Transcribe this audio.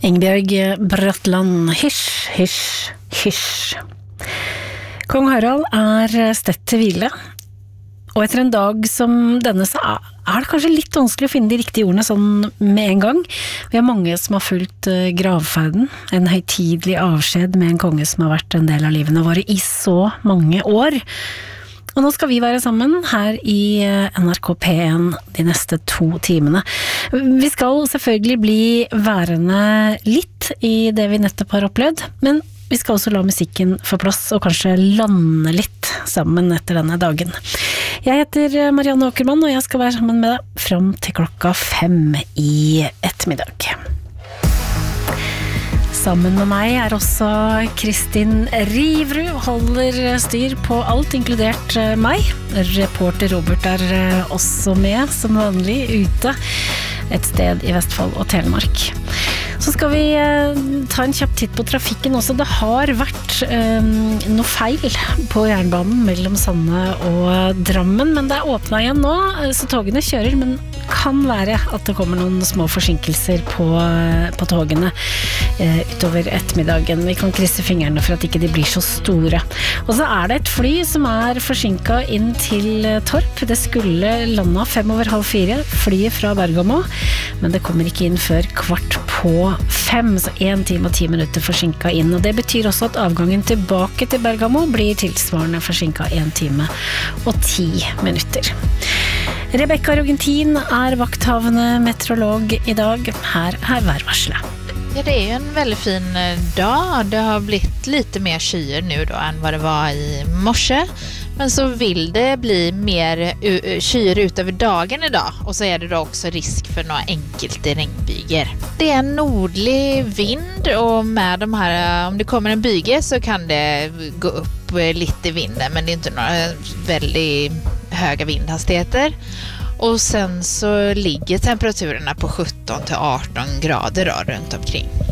Ingebjørg Bratland, hysj, hysj, hysj. Kong Harald støtt til hvile, og etter en dag som denne så det kanskje litt vanskelig å finne de riktige ordene sånn med en gang. Vi har mange som har fulgt gravferden, en høytidelig avskjed med en konge som har vært en del av livene våre i så mange år. Og nå skal vi være sammen her i NRK P1 de neste 2 timene. Vi skal selvfølgelig bli værende litt i det vi nettopp har opplevd, men vi skal også la musikken få plass og kanskje lande litt sammen etter denne dagen. Jeg heter Marianne Åkermann, og jeg skal være sammen med deg frem til 5:00 i ettermiddag. Sammen med meg også Kristin Rivrud, holder styr på alt, inkludert meg. Reporter Robert også med, som vanlig, ute et sted i Vestfold og Telemark. Så skal vi ta en kjapp titt på trafikken også. Det har vært noe feil på jernbanen mellom Sande og Drammen, men det åpnet igjen nå, så togene kjører, men kan være at det kommer noen små forsinkelser på togene utover ettermiddagen. Vi kan krysse fingrene for at ikke de blir så store. Og så det et fly som forsinket inn til Torp. Det skulle lande 4:05, flyet fra Bergamo, men det kommer ikke inn før 4:15, så 1 time og 10 minutter forsinket inn. Og det betyr også at avgangen tilbake til Bergamo blir tilsvarende forsinket 1 time og 10 minutter. Rebecca Rogentin vakthavende meteorolog i dag. Her værvarselet. Ja, det ju en väldigt fin dag. Det har blivit lite mer skyer nu då än vad det var i morse. Men så vill det bli mer skyer utöver dagen idag. Och så det då också risk för några enkelte regnbyger. Det en nordlig vind och med de här, om det kommer en byge så kan det gå upp lite i vinden. Men det är inte några väldigt höga vindhastigheter. Och sen så ligger temperaturerna på 17 till 18 grader då, runt omkring.